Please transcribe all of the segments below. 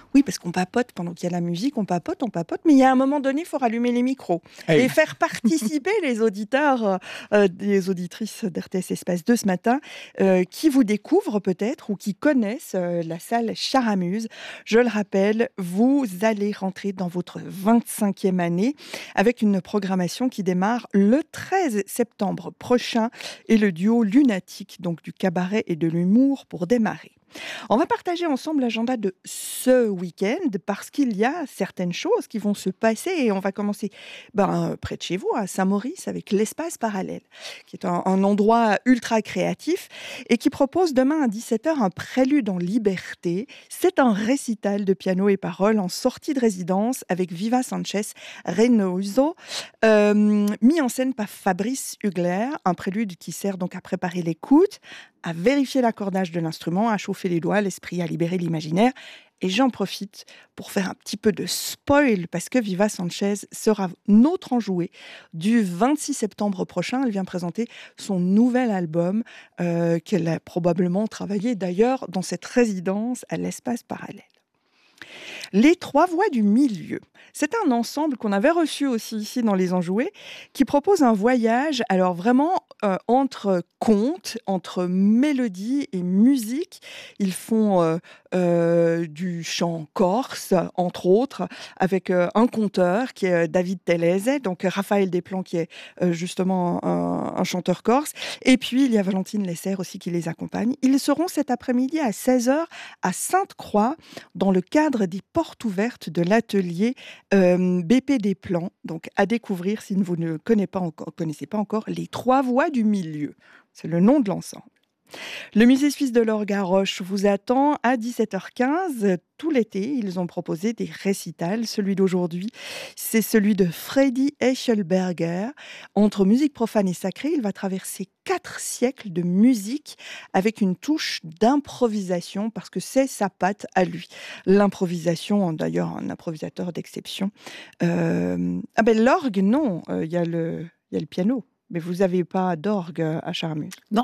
Oui, parce qu'on papote pendant qu'il y a la musique, on papote, mais il y a un moment donné, il faut rallumer les micros et faire participer les auditeurs, des auditrices d'RTS Espace 2 ce matin, qui vous découvrent peut-être ou qui connaissent la salle Charamuse. Je le rappelle, vous allez rentrer dans votre 25e année avec une programmation qui démarre le 13 septembre prochain et le duo Lunatique, donc du cabaret et de l'humour pour démarrer. On va partager ensemble l'agenda de ce week-end parce qu'il y a certaines choses qui vont se passer et on va commencer près de chez vous, à Saint-Maurice, avec l'Espace Parallèle, qui est un endroit ultra créatif et qui propose demain à 17h un prélude en liberté. C'est un récital de piano et paroles en sortie de résidence avec Viva Sanchez Reynoso, mis en scène par Fabrice Hugler, un prélude qui sert donc à préparer l'écoute, à vérifier l'accordage de l'instrument, à chauffer les doigts, l'esprit, à libérer l'imaginaire. Et j'en profite pour faire un petit peu de spoil, parce que Viva Sanchez sera notre enjouée du 26 septembre prochain. Elle vient présenter son nouvel album, qu'elle a probablement travaillé d'ailleurs dans cette résidence à l'Espace Parallèle. Les Trois Voix du Milieu. C'est un ensemble qu'on avait reçu aussi ici dans Les Enjoués, qui propose un voyage, alors vraiment entre contes, entre mélodie et musique. Ils font du chant corse, entre autres, avec un conteur qui est David Telese, donc Raphaël Desplans qui est justement un chanteur corse. Et puis il y a Valentine Lesser aussi qui les accompagne. Ils seront cet après-midi à 16h à Sainte-Croix, dans le cadre des portes ouvertes de l'atelier BP Desplans. Donc à découvrir si vous ne connaissez pas encore les Trois Voix du Milieu. C'est le nom de l'ensemble. Le musée suisse de l'orgue à Roche vous attend à 17h15. Tout l'été, ils ont proposé des récitals. Celui d'aujourd'hui, c'est celui de Freddy Eichelberger. Entre musique profane et sacrée, il va traverser 4 siècles de musique avec une touche d'improvisation, parce que c'est sa patte à lui. L'improvisation, d'ailleurs, un improvisateur d'exception. L'orgue, non, il y a le piano. Mais vous n'avez pas d'orgue à Charmut. Non.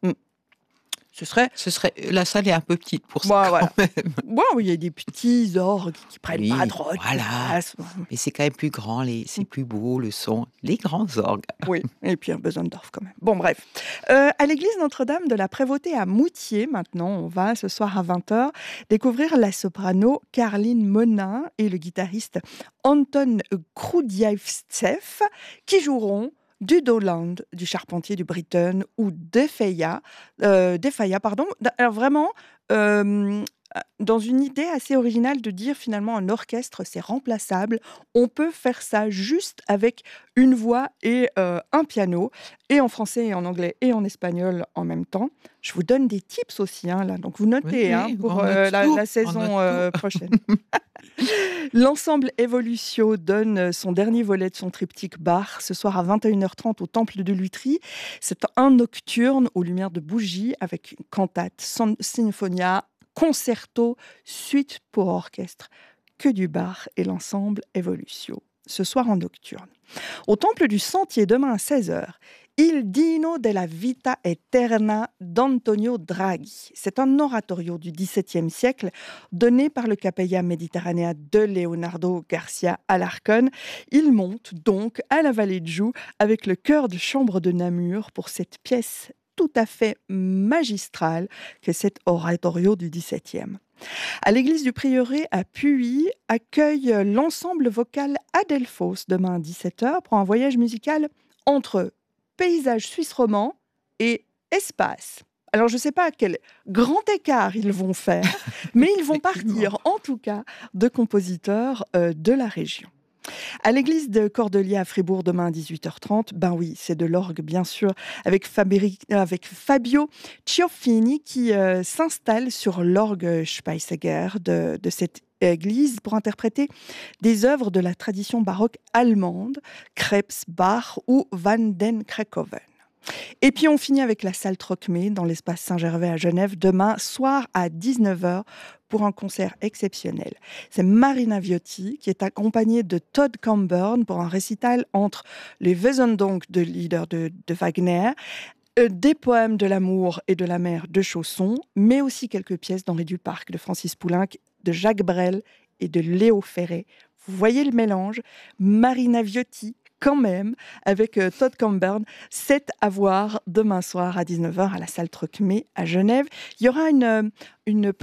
Ce serait... La salle est un peu petite pour ça, voilà. quand même. Bon, il y a des petits orgues qui prennent pas trop de place. Mais c'est quand même plus grand, c'est plus beau, le son. Les grands orgues. Oui, et puis un Besondorf quand même. Bon, bref. À l'église Notre-Dame de la Prévôté à Moutier, maintenant, on va, ce soir à 20h, découvrir la soprano Caroline Monin et le guitariste Anton Kroudievtsev, qui joueront du Doland, du Charpentier, du Britten ou d'Efaya, Alors vraiment, dans une idée assez originale de dire finalement un orchestre c'est remplaçable, on peut faire ça juste avec une voix et un piano, et en français et en anglais et en espagnol en même temps. Je vous donne des tips aussi, là, donc vous notez pour la saison prochaine. L'ensemble Evolutio donne son dernier volet de son triptyque Bach ce soir à 21h30 au Temple de Lutry. C'est un nocturne aux lumières de bougies avec une cantate, sinfonia, concerto, suite pour orchestre. Que du Bach et l'ensemble Evolutio. Ce soir en nocturne. Au Temple du Sentier, demain à 16h, Il Dino della Vita Eterna d'Antonio Draghi. C'est un oratorio du XVIIe siècle donné par le Capella Mediterranea de Leonardo Garcia Alarcón. Il monte donc à la Vallée de Joux avec le chœur de chambre de Namur pour cette pièce tout à fait magistrale que cet oratorio du XVIIe. À l'église du Prieuré à Puy accueille l'ensemble vocal Adelphos demain à 17h pour un voyage musical entre paysage suisse romand et espace. Alors je ne sais pas quel grand écart ils vont faire, mais ils vont partir en tout cas de compositeurs de la région. À l'église de Cordeliers à Fribourg, demain à 18h30, oui, c'est de l'orgue, bien sûr, avec Fabio Cioffini qui s'installe sur l'orgue Speiseger de cette église pour interpréter des œuvres de la tradition baroque allemande, Krebs, Bach ou Van den Krekoven. Et puis on finit avec la salle Trocmé dans l'espace Saint-Gervais à Genève demain soir à 19h pour un concert exceptionnel. C'est Marina Viotti qui est accompagnée de Todd Camburn pour un récital entre les Wesendonck de leader de Wagner, des poèmes de l'amour et de la mer de Chausson, mais aussi quelques pièces d'Henri Duparc, de Francis Poulenc, de Jacques Brel et de Léo Ferré. Vous voyez le mélange? Marina Viotti, quand même, avec Todd Campbell. C'est à voir demain soir à 19h à la salle Truckmé à Genève. Il y aura une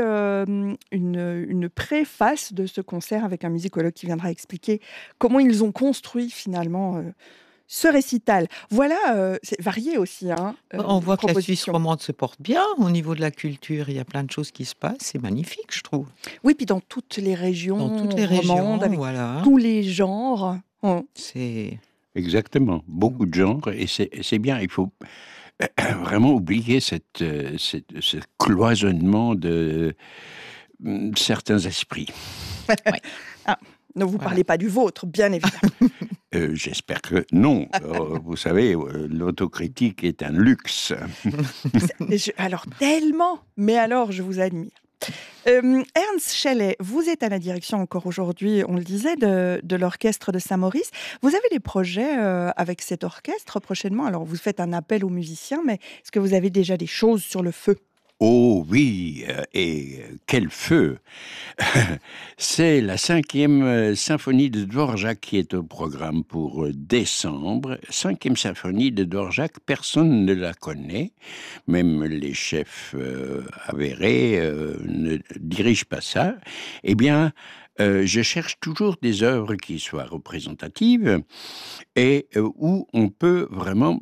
préface de ce concert avec un musicologue qui viendra expliquer comment ils ont construit finalement ce récital. Voilà, c'est varié aussi. On voit que la Suisse romande se porte bien au niveau de la culture. Il y a plein de choses qui se passent. C'est magnifique, je trouve. Oui, puis dans toutes les régions romandes, avec tous les genres. C'est exactement, beaucoup de genres, et c'est bien. Il faut vraiment oublier ce cloisonnement de certains esprits. Oui. Ne vous parlez pas du vôtre, bien évidemment. J'espère que non. Vous savez, l'autocritique est un luxe. Alors, tellement, mais alors, je vous admire. Ernst Schelle, vous êtes à la direction encore aujourd'hui, on le disait, de l'orchestre de Saint-Maurice. Vous avez des projets avec cet orchestre prochainement? Alors, vous faites un appel aux musiciens, mais est-ce que vous avez déjà des choses sur le feu? Oh oui, et quel feu! C'est la 5e symphonie de Dvorak qui est au programme pour décembre. 5e symphonie de Dvorak, personne ne la connaît. Même les chefs avérés ne dirigent pas ça. Eh bien, je cherche toujours des œuvres qui soient représentatives et où on peut vraiment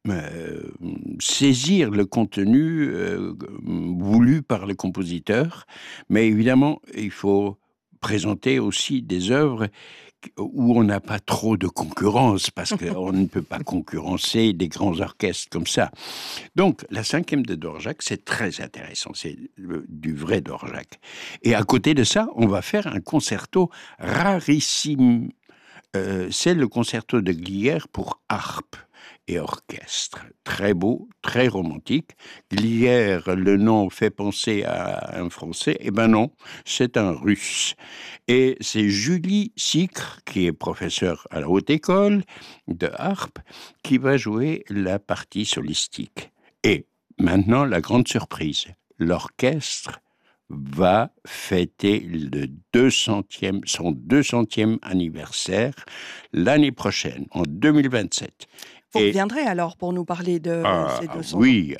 saisir le contenu voulu par le compositeur, mais évidemment, il faut présenter aussi des œuvres où on n'a pas trop de concurrence, parce qu'on ne peut pas concurrencer des grands orchestres comme ça. Donc, la 5e de Dvorak, c'est très intéressant, c'est du vrai Dvorak. Et à côté de ça, on va faire un concerto rarissime. C'est le concerto de Glière pour harpe et orchestre. Très beau, très romantique. Glière, le nom fait penser à un Français. Eh ben non, c'est un Russe. Et c'est Julie Sicre, qui est professeure à la Haute École de harpe, qui va jouer la partie solistique. Et maintenant, la grande surprise, l'orchestre va fêter son 200e anniversaire l'année prochaine, en 2027. Vous reviendrez alors pour nous parler de ces 200 ans. Oui.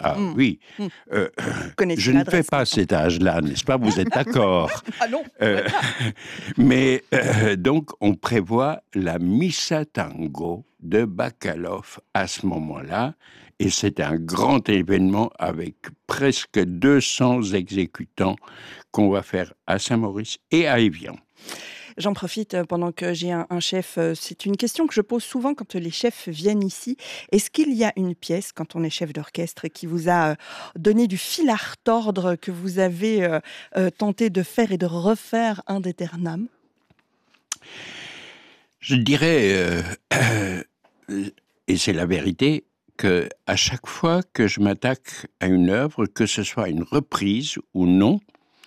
Je ne fais pas cet âge-là, n'est-ce pas? Vous êtes d'accord? Ah non. Mais donc, on prévoit la Missa Tango de Bacalov à ce moment-là, et c'est un grand événement avec presque 200 exécutants qu'on va faire à Saint-Maurice et à Évian. J'en profite pendant que j'ai un chef. C'est une question que je pose souvent quand les chefs viennent ici. Est-ce qu'il y a une pièce, quand on est chef d'orchestre, qui vous a donné du fil à retordre, que vous avez tenté de faire et de refaire in aeternam? Je dirais, et c'est la vérité, que à chaque fois que je m'attaque à une œuvre, que ce soit une reprise ou non,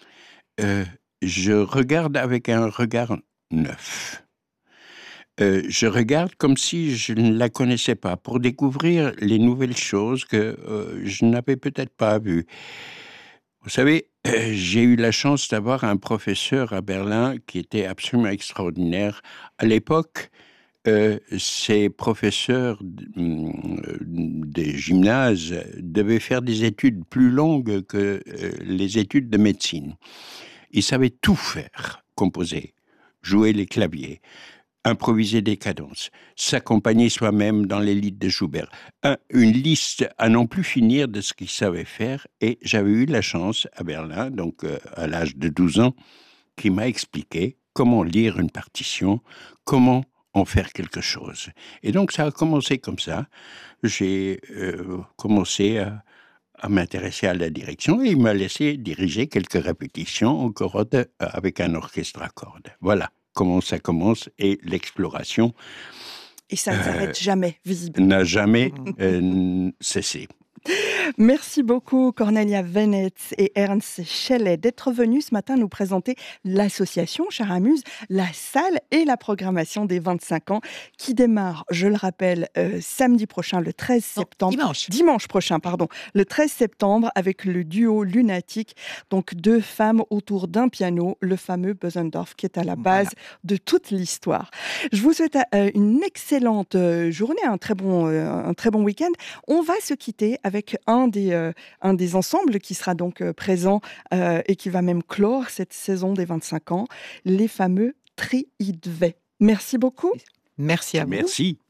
je regarde avec un regard neuf. Je regarde comme si je ne la connaissais pas, pour découvrir les nouvelles choses que je n'avais peut-être pas vues. Vous savez, j'ai eu la chance d'avoir un professeur à Berlin qui était absolument extraordinaire. À l'époque, ces professeurs des gymnases devaient faire des études plus longues que les études de médecine. Ils savaient tout faire, composer, jouer les claviers, improviser des cadences, s'accompagner soi-même dans les lieds de Schubert. Une liste à n'en plus finir de ce qu'ils savaient faire. Et j'avais eu la chance à Berlin, donc à l'âge de 12 ans, qui m'a expliqué comment lire une partition, comment en faire quelque chose. Et donc ça a commencé comme ça. J'ai commencé à m'intéresser à la direction et il m'a laissé diriger quelques répétitions en chorode avec un orchestre à cordes. Voilà comment ça commence, et l'exploration. Et ça ne s'arrête jamais, visiblement. N'a jamais cessé. Merci beaucoup Cornelia Venetz et Ernst Schelle d'être venus ce matin nous présenter l'association Charamuse, la salle et la programmation des 25 ans qui démarre, je le rappelle, samedi prochain, le 13 septembre. Dimanche prochain, pardon. Le 13 septembre avec le duo Lunatique, donc 2 femmes autour d'un piano, le fameux Bösendorf qui est à la base de toute l'histoire. Je vous souhaite une excellente journée, un très bon week-end. On va se quitter avec un des ensembles qui sera donc présent et qui va même clore cette saison des 25 ans, les fameux Tri Idve. Merci beaucoup. Merci à vous. Merci.